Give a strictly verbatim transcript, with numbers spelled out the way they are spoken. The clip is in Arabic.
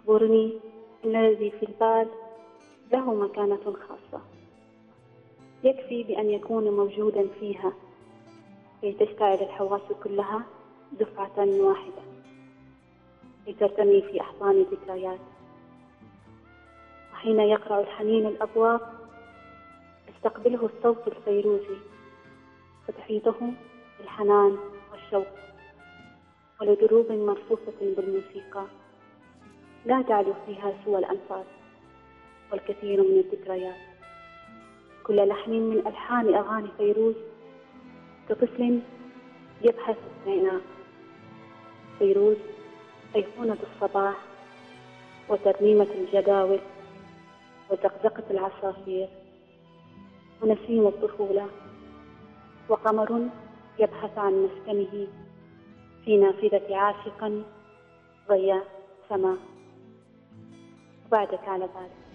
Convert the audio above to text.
يخبرني أن الذي في البال له مكانة خاصة، يكفي بأن يكون موجودا فيها كي تشتعل الحواس كلها دفعة واحدة، لترتمي في أحضان ذكريات. وحين يقرع الحنين الأبواب يستقبله الصوت الفيروزي، فتحيطه بالحنان والشوق ولدروب مرصوصة بالموسيقى لا تعلو فيها سوى الأنفاس والكثير من الذكريات. كل لحن من ألحان أغاني فيروز كطفل يبحث العناء. فيروز أيقونة الصباح وترنيمة الجداول وزقزقة العصافير ونسيم الطفولة، وقمر يبحث عن مسكنه في نافذة عاشق ضياء سماء. وبعدك على بالك.